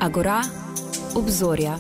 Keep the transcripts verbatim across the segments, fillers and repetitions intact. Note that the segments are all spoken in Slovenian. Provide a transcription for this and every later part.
Agora, obzorja.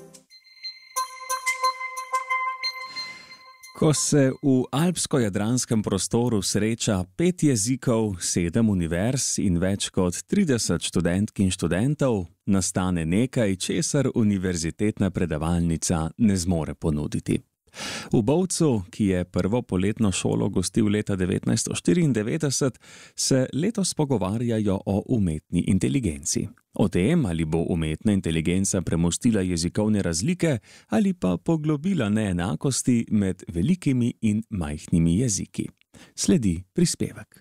Ko se v alpsko-jadranskem prostoru sreča pet jezikov, sedem univerz in več kot trideset študentk in študentov, nastane nekaj, česar univerzitetna predavalnica ne zmore ponuditi. V Bovcu, ki je prvo poletno šolo gostil leta devetnajststo štiriindevetdeset, se letos pogovarjajo o umetni inteligenci. O tem, ali bo umetna inteligenca premostila jezikovne razlike ali pa poglobila neenakosti med velikimi in majhnimi jeziki. Sledi prispevek.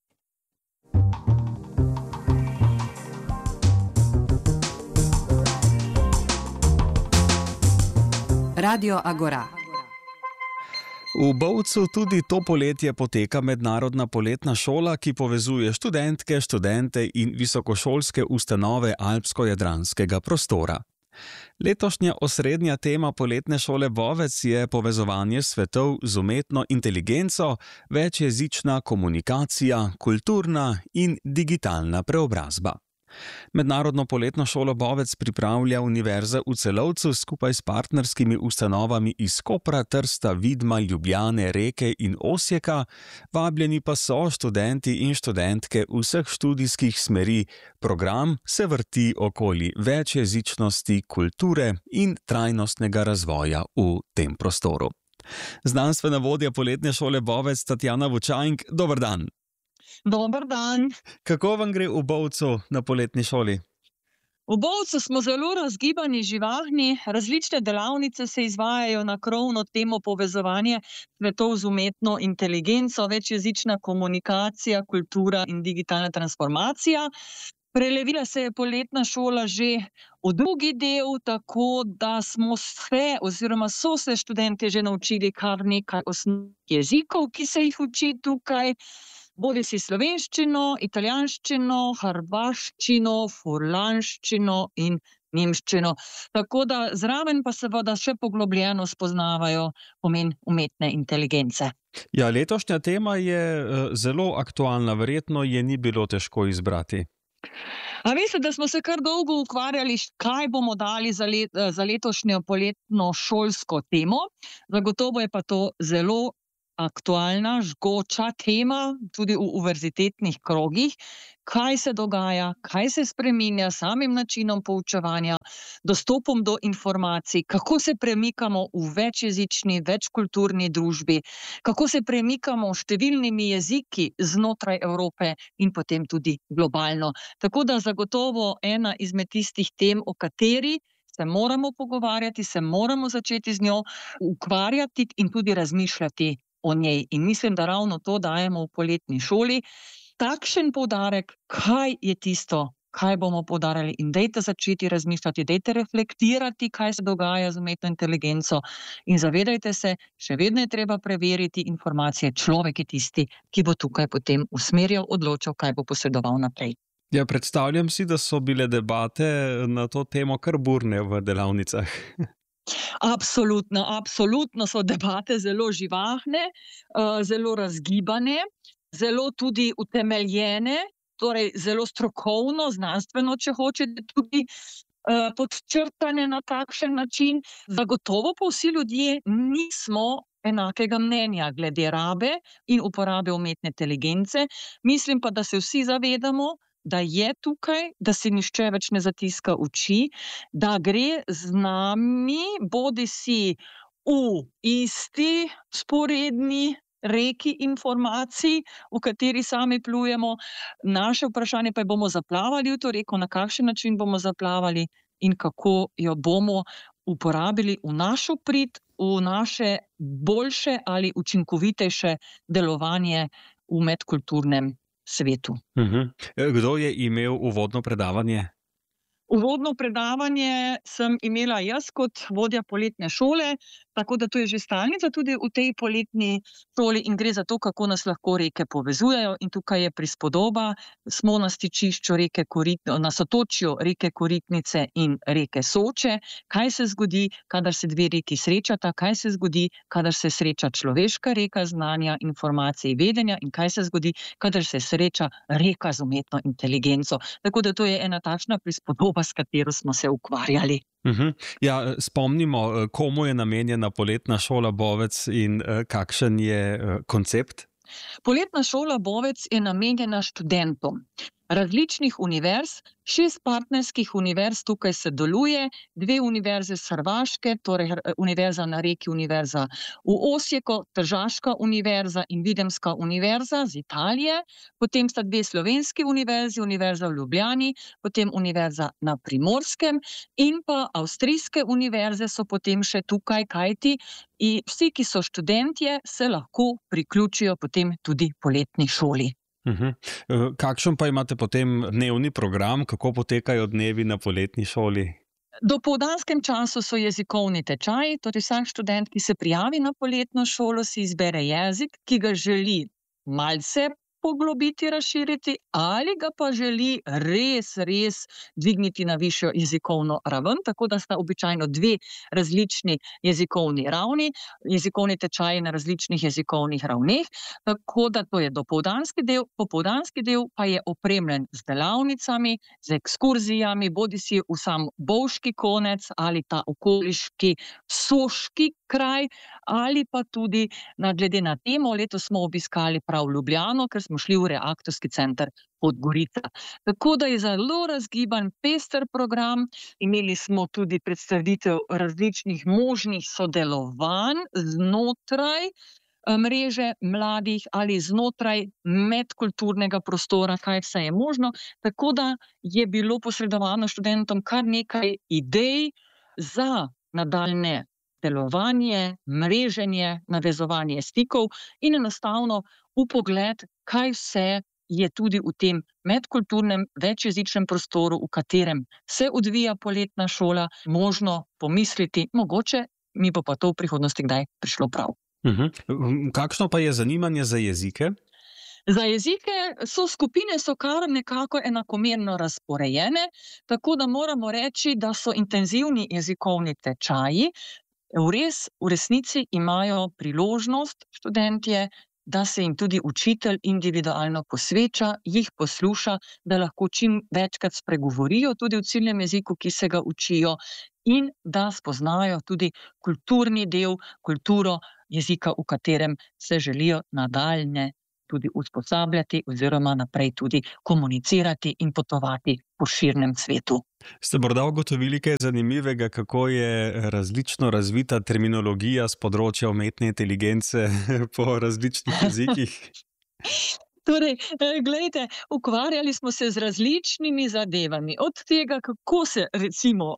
Radio Agora. V Bovcu tudi to poletje poteka mednarodna poletna šola, ki povezuje študentke, študente in visokošolske ustanove alpsko-jadranskega prostora. Letošnja osrednja tema poletne šole Bovec je povezovanje svetov z umetno inteligenco, večjezična komunikacija, kulturna in digitalna preobrazba. Mednarodno poletno šolo Bovec pripravlja Univerza v Celovcu skupaj s partnerskimi ustanovami iz Kopra, Trsta, Vidma, Ljubljane, Reke in Osjeka, vabljeni pa so študenti in študentke vseh študijskih smeri. Program se vrti okoli večjezičnosti, kulture in trajnostnega razvoja v tem prostoru. Znanstvena vodja poletne šole Bovec Tatjana Vučajnk, dober dan. Dober dan. Kako vam gre v Bovcu na poletni šoli? V Bovcu smo zelo razgibani, živahni, različne delavnice se izvajajo na krovno temo povezovanje svetov z umetno inteligenco, večjezična komunikacija, kultura in digitalna transformacija. Prelevila se je poletna šola že v drugi del, tako da smo se oziroma so se študenti že naučili kar nekaj osnovnih jezikov, ki se jih uči tukaj. Bodi si slovenščino, italijanščino, hrvaščino, furlanščino in nemščino. Tako da zraven pa seveda še poglobljeno spoznavajo pomen umetne inteligence. Ja, letošnja tema je zelo aktualna, verjetno je ni bilo težko izbrati. A veste, da smo se kar dolgo ukvarjali, kaj bomo dali za, let, za letošnjo poletno šolsko temo. Zagotovo je pa to zelo aktualna, žgoča tema, tudi v univerzitetnih krogih, kaj se dogaja, kaj se spreminja s samim načinom poučevanja, dostopom do informacij, kako se premikamo v večjezični, večkulturni družbi, kako se premikamo številnimi jeziki znotraj Evrope in potem tudi globalno. Tako da zagotovo ena izmed tistih tem, o kateri se moramo pogovarjati, se moramo začeti z njo ukvarjati in tudi razmišljati o njej. In mislim, da ravno to dajemo v poletni šoli. Takšen poudarek, kaj je tisto, kaj bomo poudarjali, in dajte začeti razmišljati, dajte reflektirati, kaj se dogaja z umetno inteligenco in zavedajte se, še vedno je treba preveriti informacije. Človek je tisti, ki bo tukaj potem usmerjal, odločal, kaj bo posredoval naprej. Ja, predstavljam si, da so bile debate na to temo kar burne v delavnicah. Absolutno, absolutno so debate zelo živahne, zelo razgibane, zelo tudi utemeljene, torej zelo strokovno, znanstveno, če hočete, tudi podčrtane na takšen način. Zagotovo pa vsi ljudje nismo enakega mnenja glede rabe in uporabe umetne inteligence. Mislim pa, da se vsi zavedamo, da je tukaj, da si nihče več ne zatiska oči, da gre z nami bodi si v isti sporedni reki informacij, v kateri sami plujemo. Naše vprašanje pa je, bomo zaplavali v to reko, na kakšen način bomo zaplavali in kako jo bomo uporabili v našo prid, v naše boljše ali učinkovitejše delovanje v medkulturnem svetu. Uh-huh. Kdo je imel uvodno predavanje? Uvodno predavanje sem imela jaz kot vodja poletne šole. Tako da to je že stalnica tudi v tej poletni šoli in gre za to, kako nas lahko reke povezujejo. In tukaj je prispodoba, smo na stičišču reke Koritne, na sotočju reke Koritnice in reke Soče. Kaj se zgodi, kadar se dve reki srečata? Kaj se zgodi, kadar se sreča človeška reka znanja, informacij, vedenja in kaj se zgodi, kadar se sreča reka z umetno inteligenco? Tako da to je ena takšna prispodoba, s katero smo se ukvarjali. Uhum. Ja, spomnimo, komu je namenjena poletna šola Bovec in kakšen je koncept? Poletna šola Bovec je namenjena študentom različnih univerz, šest partnerskih univerz tukaj sodeluje, dve univerze s Hrvaške, torej univerza na Reki, univerza v Osijeku, Tržaška univerza in Videmska univerza z Italije, potem sta dve slovenski univerzi, univerza v Ljubljani, potem univerza na Primorskem in pa avstrijske univerze so potem še tukaj, kajti in vsi, ki so študentje, se lahko priključijo potem tudi poletni šoli. Uhum. Kakšen pa imate potem dnevni program, kako potekajo dnevi na poletni šoli? Dopoldanskem času so jezikovni tečaji, torej vsak študent, ki se prijavi na poletno šolo, si izbere jezik, ki ga želi malce poglobiti, razširiti ali ga pa želi res, res dvigniti na višjo jezikovno raven, tako da sta običajno dve različni jezikovni ravni, jezikovni tečaji na različnih jezikovnih ravneh, tako da to je dopoldanski del, popoldanski del pa je opremljen z delavnicami, z ekskurzijami, bodisi v sam Bovški konec ali ta okoliški Soški kraj, ali pa tudi na glede na temo, letos smo obiskali prav Ljubljano, ker smo šli v reaktorski center Podgorica. Tako da je zelo razgiban, pester program, imeli smo tudi predstavitev različnih možnih sodelovanj znotraj mreže mladih ali znotraj medkulturnega prostora, kaj vse je možno, tako da je bilo posredovano študentom kar nekaj idej za nadaljnje delovanje, mreženje, navezovanje stikov in enostavno vpogled, kaj vse je tudi v tem medkulturnem, večjezičnem prostoru, v katerem se odvija poletna šola, možno pomisliti, mogoče mi bo pa to v prihodnosti kdaj prišlo prav. Uhum. Kakšno pa je zanimanje za jezike? Za jezike so skupine so kar nekako enakomerno razporejene, tako da moramo reči, da so intenzivni jezikovni tečaji, v res, v resnici imajo priložnost študentje, da se jim tudi učitelj individualno posveča, jih posluša, da lahko čim večkrat spregovorijo tudi v ciljnem jeziku, ki se ga učijo, in da spoznajo tudi kulturni del, kulturo jezika, v katerem se želijo nadaljnje tudi usposabljati oziroma naprej tudi komunicirati in potovati po širnem svetu. Ste morda ugotovili kaj zanimivega, kako je različno razvita terminologija z področja umetne inteligence po različnih jezikih? Torej, glejte, ukvarjali smo se z različnimi zadevami, od tega, kako se recimo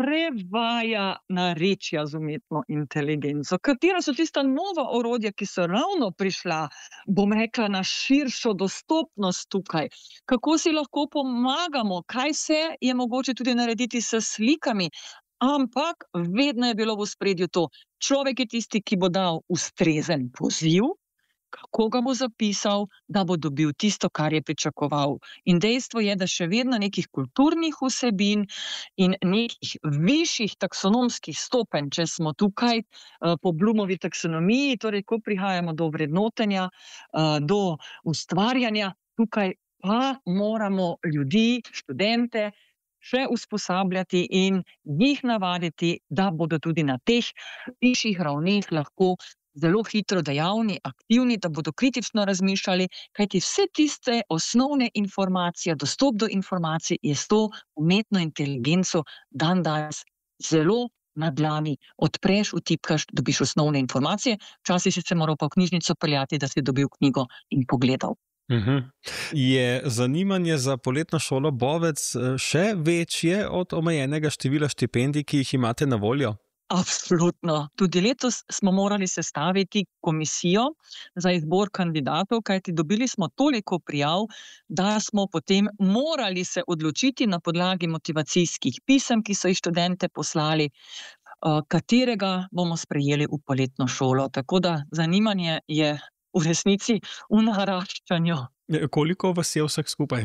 prevaja narečja z umetno inteligenco, katera so tista nova orodja, ki so ravno prišla, bom rekla, na širšo dostopnost tukaj, kako si lahko pomagamo, kaj se je mogoče tudi narediti s slikami, ampak vedno je bilo v ospredju to, človek je tisti, ki bo dal ustrezen poziv, kako ga bo zapisal, da bo dobil tisto, kar je pričakoval. In dejstvo je, da še vedno nekih kulturnih vsebin in nekih višjih taksonomskih stopenj, če smo tukaj uh, po Blumovi taksonomiji, torej ko prihajamo do vrednotenja, uh, do ustvarjanja, tukaj pa moramo ljudi, študente, še usposabljati in jih navaditi, da bodo tudi na teh višjih ravneh lahko zelo hitro dejavni, aktivni, da bodo kritično razmišljali, kajti vse tiste osnovne informacije, dostop do informacij je s to umetno inteligenco dan danes zelo na dlani. Odpreš, vtipkaš, dobiš osnovne informacije, včasih si se moral pa v knjižnico peljati, da si dobil knjigo in pogledal. Uhum. Je zanimanje za poletno šolo Bovec še večje od omejenega števila štipendij, ki jih imate na voljo? Absolutno. Tudi letos smo morali sestaviti komisijo za izbor kandidatov, kajti dobili smo toliko prijav, da smo potem morali se odločiti na podlagi motivacijskih pisem, ki so jih študente poslali, katerega bomo sprejeli v poletno šolo. Tako da zanimanje je v resnici v naraščanju. Koliko vas je vseh skupaj?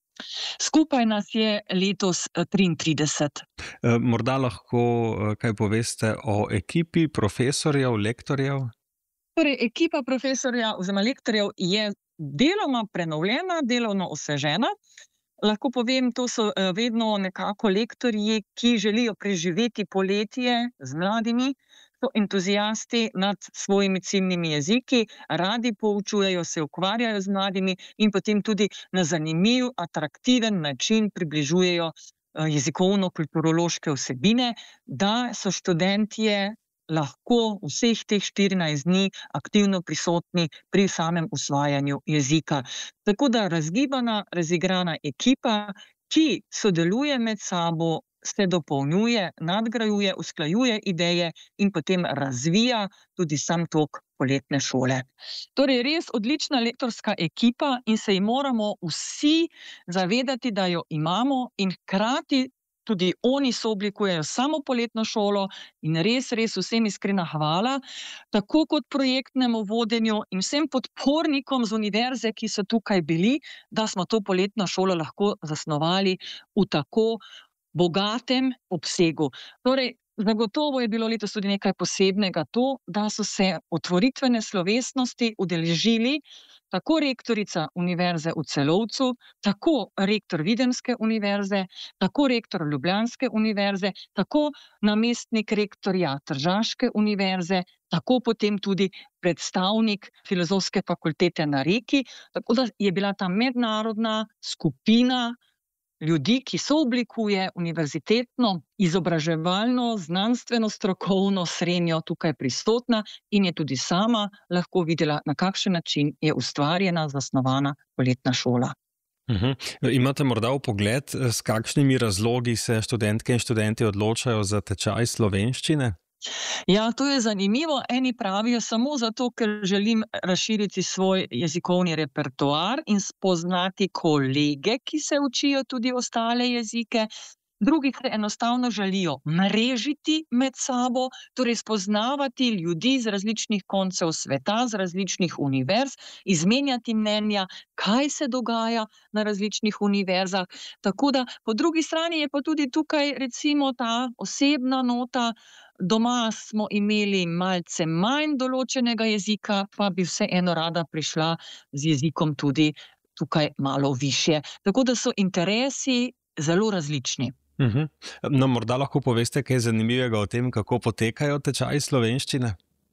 Skupaj nas je letos triintrideset. Morda lahko kaj poveste o ekipi profesorjev, lektorjev? Torej, ekipa profesorja oziroma lektorjev je deloma prenovljena, delovno osvežena. Lahko povem, to so vedno nekako lektorji, ki želijo preživeti poletje z mladimi, so entuziasti nad svojimi ciljnimi jeziki, radi poučujejo, se ukvarjajo z mladimi in potem tudi na zanimiv, atraktiven način približujejo jezikovno-kulturološke vsebine, da so študentje lahko vseh teh štirinajst dni aktivno prisotni pri samem usvajanju jezika. Tako da razgibana, razigrana ekipa, ki sodeluje med sabo, se dopolnjuje, nadgrajuje, usklajuje ideje in potem razvija tudi sam tok poletne šole. Torej, res odlična lektorska ekipa in se ji moramo vsi zavedati, da jo imamo in hkrati tudi oni sooblikujejo samo poletno šolo in res, res vsem iskrena hvala, tako kot projektnemu vodenju in vsem podpornikom z univerze, ki so tukaj bili, da smo to poletno šolo lahko zasnovali v tako bogatem obsegu. Torej, zagotovo je bilo letos tudi nekaj posebnega to, da so se otvoritvene slovesnosti udeležili tako rektorica Univerze v Celovcu, tako rektor Videmske univerze, tako rektor Ljubljanske univerze, tako namestnik rektorja Tržaške univerze, tako potem tudi predstavnik Filozofske fakultete na Reki, tako da je bila ta mednarodna skupina ljudi, ki sooblikuje univerzitetno, izobraževalno, znanstveno, strokovno srenjo tukaj prisotna in je tudi sama lahko videla, na kakšen način je ustvarjena, zasnovana poletna šola. Uhum. Imate morda vpogled, s kakšnimi razlogi se študentke in študenti odločajo za tečaj slovenščine? Ja, to je zanimivo. Eni pravijo samo zato, ker želim razširiti svoj jezikovni repertoar in spoznati kolege, ki se učijo tudi ostale jezike. Drugi, ker enostavno želijo mrežiti med sabo, torej spoznavati ljudi z različnih koncev sveta, z različnih univerz, izmenjati mnenja, kaj se dogaja na različnih univerzah. Tako da po drugi strani je pa tudi tukaj recimo ta osebna nota. Doma smo imeli malce manj določenega jezika, pa bi vseeno rada prišla z jezikom tudi tukaj malo višje. Tako da so interesi zelo različni. Uhum. No, morda lahko poveste kaj zanimivega o tem, kako potekajo tečaji slovenščine?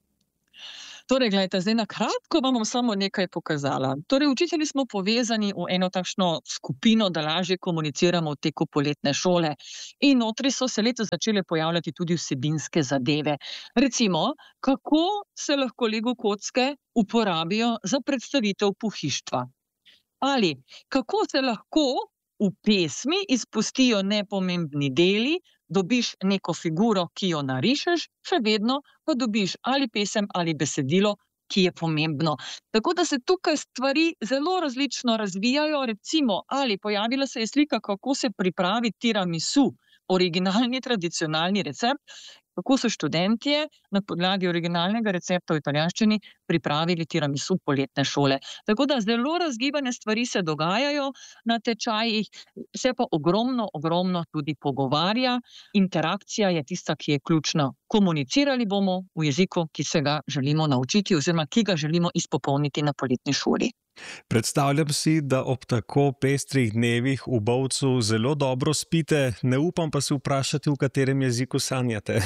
Torej, gledajte, zdaj na kratko vam bom samo nekaj pokazala. Torej, učitelji smo povezani v eno takšno skupino, da lažje komuniciramo v teku poletne šole. In notri so se letos začele pojavljati tudi vsebinske zadeve. Recimo, kako se lahko Lego kocke uporabijo za predstavitev pohištva. Ali kako se lahko v pesmi izpustijo nepomembni deli, dobiš neko figuro, ki jo narišeš, še vedno pa dobiš ali pesem ali besedilo, ki je pomembno. Tako da se tukaj stvari zelo različno razvijajo, recimo, ali pojavila se je slika, kako se pripravi tiramisu, originalni tradicionalni recept, kako so študentje na podlagi originalnega recepta v italijanščini pripravili tiramisu poletne šole. Tako da zelo razgibane stvari se dogajajo na tečajih, se pa ogromno, ogromno tudi pogovarja. Interakcija je tista, ki je ključna. Komunicirali bomo v jeziku, ki se ga želimo naučiti oziroma ki ga želimo izpopolniti na poletni šoli. Predstavljam si, da ob tako pestrih dnevih v Bovcu zelo dobro spite, ne upam pa se vprašati, v katerem jeziku sanjate.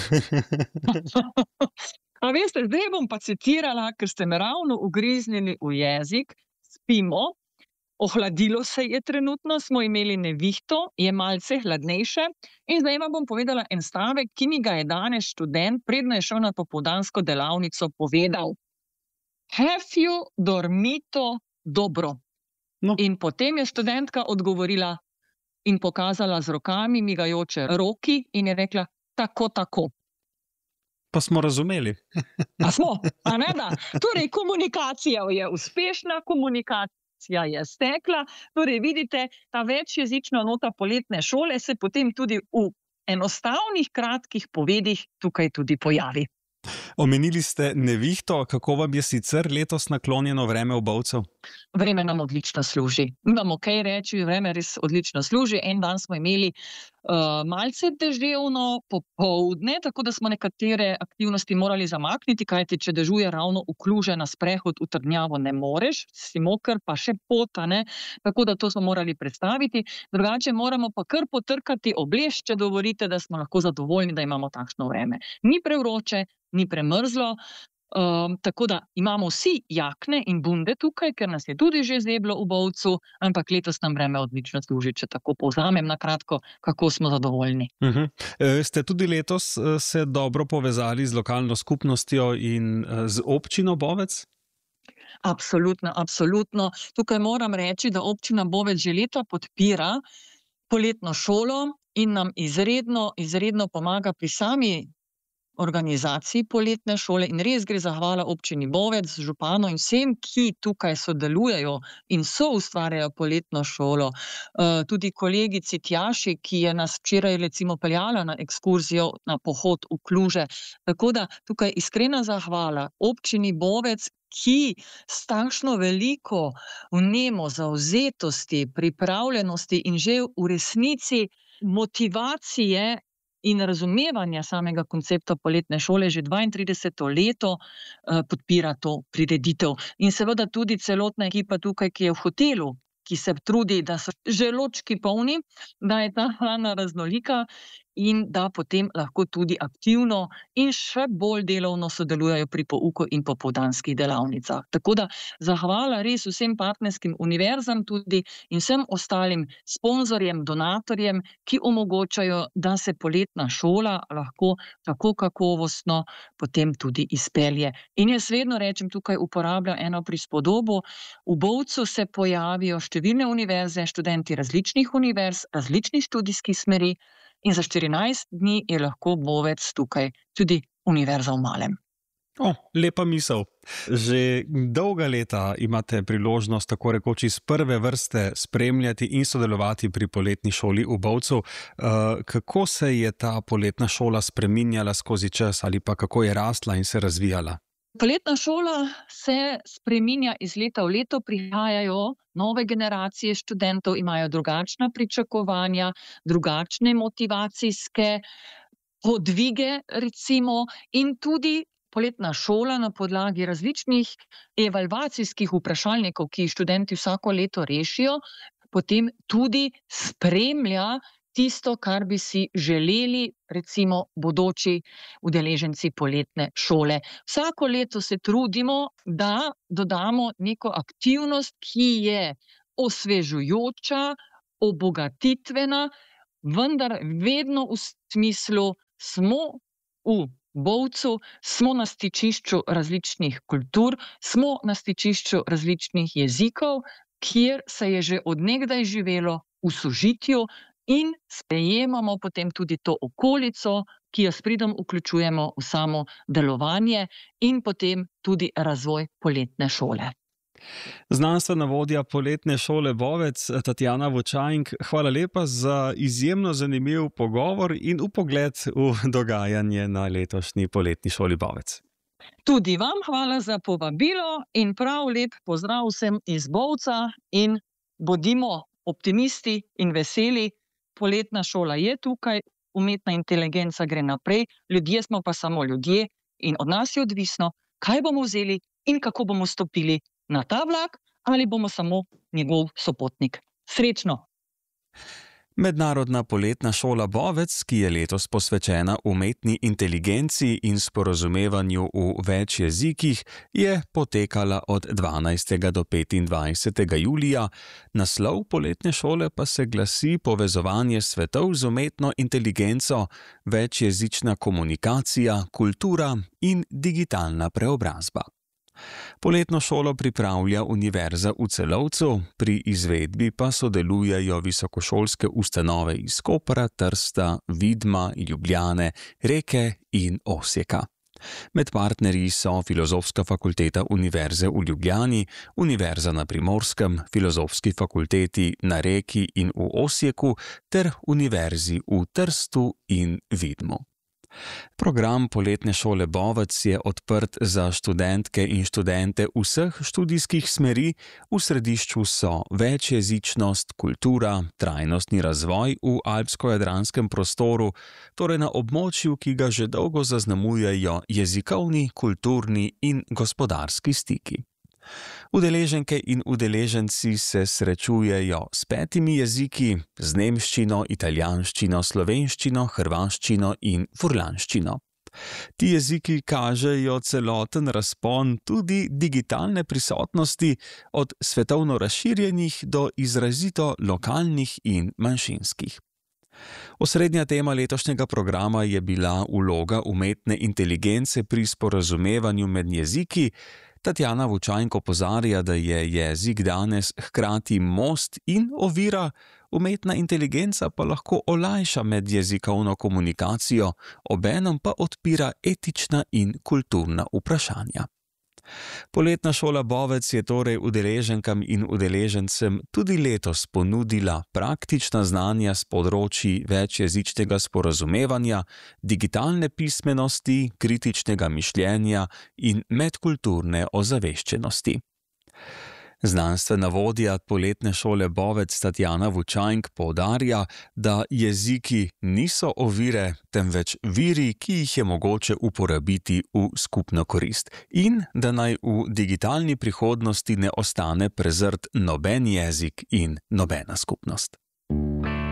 A veste, zdaj bom pa citirala, ker ste me ravno ugriznili v jezik. Spimo, ohladilo se je trenutno, smo imeli nevihto, je malce hladnejše in zdaj vam bom povedala en stavek, ki mi ga je danes študent, predno je šel na popoldansko delavnico, povedal. Have you dormito dobro? No. In potem je študentka odgovorila in pokazala z rokami, migajoče roki in je rekla, tako, tako. Pa smo razumeli. A smo? A ne da? Torej, komunikacija je uspešna, komunikacija je stekla. Torej, vidite, ta večjezična nota poletne šole se potem tudi v enostavnih, kratkih povedih tukaj tudi pojavi. Omenili ste nevihto, kako vam je sicer letos naklonjeno vreme v Bovcu? Vreme nam odlično služi. Nimamo kaj reči, vreme res odlično služi. En dan smo imeli uh, malce deževno popoldne, tako da smo nekatere aktivnosti morali zamakniti, kajti če dežuje ravno v Kluže na sprehod v trdnjavo ne moreš, si moker pa še pota, ne? Tako da to smo morali predstaviti. Drugače moramo pa kar potrkati oblešč, če dovolite, da smo lahko zadovoljni, da imamo takšno vreme. Ni prevroče, ni premrzlo, um, tako da imamo vsi jakne in bunde tukaj, ker nas je tudi že zeblo v Bovcu, ampak letos nam vreme odlično služi, če tako povzamem na kratko, kako smo zadovoljni. Uh-huh. E, ste tudi letos se dobro povezali z lokalno skupnostjo in z občino Bovec? Absolutno, absolutno. Tukaj moram reči, da občina Bovec že leta podpira poletno šolo in nam izredno, izredno pomaga pri sami organizaciji poletne šole in res gre zahvala občini Bovec, županu in vsem, ki tukaj sodelujejo in so ustvarjajo poletno šolo. Uh, tudi kolegici Tjaši, ki je nas včeraj recimo peljala na ekskurzijo, na pohod v Kluže. Tako da tukaj iskrena zahvala občini Bovec, ki s takšno veliko vnemo, zavzetosti, pripravljenosti in že v resnici motivacije in razumevanja samega koncepta poletne šole že dvaintrideseto leto eh, podpira to prireditev. In seveda tudi celotna ekipa tukaj, ki je v hotelu, ki se trudi, da so želočki polni, da je ta hrana raznolika in da potem lahko tudi aktivno in še bolj delovno sodelujejo pri pouku in popoldanskih delavnicah. Tako da zahvala res vsem partnerskim univerzam tudi in vsem ostalim sponzorjem, donatorjem, ki omogočajo, da se poletna šola lahko tako kakovostno potem tudi izpelje. In jaz vedno rečem, tukaj uporabljam eno prispodobo, v Bovcu se pojavijo številne univerze, študenti različnih univerz, različnih študijskih smeri, in za štirinajst dni je lahko Bovec tukaj tudi univerza v malem. O, lepa misel. Že dolga leta imate priložnost tako rekoč iz prve vrste spremljati in sodelovati pri poletni šoli v Bovcu. Uh, kako se je ta poletna šola spreminjala skozi čas ali pa kako je rasla in se razvijala? Poletna šola se spreminja iz leta v leto, prihajajo nove generacije študentov, imajo drugačna pričakovanja, drugačne motivacijske podvige, recimo, in tudi poletna šola na podlagi različnih evalvacijskih vprašalnikov, ki jih študenti vsako leto rešijo, potem tudi spremlja tisto, kar bi si želeli, recimo, bodoči udeleženci poletne šole. Vsako leto se trudimo, da dodamo neko aktivnost, ki je osvežujoča, obogatitvena, vendar vedno v smislu smo v Bovcu, smo na stičišču različnih kultur, smo na stičišču različnih jezikov, kjer se je že od nekdaj živelo v sožitju, in sprejemamo potem tudi to okolico, ki jo s pridom vključujemo v samo delovanje in potem tudi razvoj poletne šole. Znanstvena vodja poletne šole Bovec, Tatjana Vučajnk, hvala lepa za izjemno zanimiv pogovor in vpogled v dogajanje na letošnji poletni šoli Bovec. Tudi vam hvala za povabilo in prav lep pozdrav vsem iz Bovca in bodimo optimisti in veseli. Poletna šola je tukaj, umetna inteligenca gre naprej, ljudje smo pa samo ljudje in od nas je odvisno, kaj bomo vzeli in kako bomo stopili na ta vlak ali bomo samo njegov sopotnik. Srečno! Mednarodna poletna šola Bovec, ki je letos posvečena umetni inteligenci in sporazumevanju v več jezikih, je potekala od dvanajstega do petindvajsetega julija. Naslov poletne šole pa se glasi Povezovanje svetov z umetno inteligenco, večjezična komunikacija, kultura in digitalna preobrazba. Poletno šolo pripravlja Univerza v Celovcu, pri izvedbi pa sodelujejo visokošolske ustanove iz Kopra, Trsta, Vidma, Ljubljane, Reke in Osijeka. Med partnerji so Filozofska fakulteta Univerze v Ljubljani, Univerza na Primorskem, Filozofski fakulteti na Reki in v Osijeku ter Univerzi v Trstu in Vidmu. Program Poletne šole Bovec je odprt za študentke in študente vseh študijskih smeri, v središču so večjezičnost, kultura, trajnostni razvoj v alpsko-jadranskem prostoru, torej na območju, ki ga že dolgo zaznamujejo jezikovni, kulturni in gospodarski stiki. Udeleženke in udeleženci se srečujejo s petimi jeziki, z nemščino, italijanščino, slovenščino, hrvaščino in furlanščino. Ti jeziki kažejo celoten razpon tudi digitalne prisotnosti od svetovno razširjenih do izrazito lokalnih in manjšinskih. Osrednja tema letošnjega programa je bila vloga umetne inteligence pri sporazumevanju med jeziki. Tatjana Vučajnk opozarja, da je jezik danes hkrati most in ovira, umetna inteligenca pa lahko olajša medjezikovno komunikacijo, obenem pa odpira etična in kulturna vprašanja. Poletna šola Bovec je torej udeleženkam in udeležencem tudi letos ponudila praktična znanja s področji večjezičnega sporazumevanja, digitalne pismenosti, kritičnega mišljenja in medkulturne ozaveščenosti. Znanstvena vodja Poletne šole Bovec Tatjana Vučajnk poudarja, da jeziki niso ovire, temveč viri, ki jih je mogoče uporabiti v skupno korist in da naj v digitalni prihodnosti ne ostane prezrt noben jezik in nobena skupnost.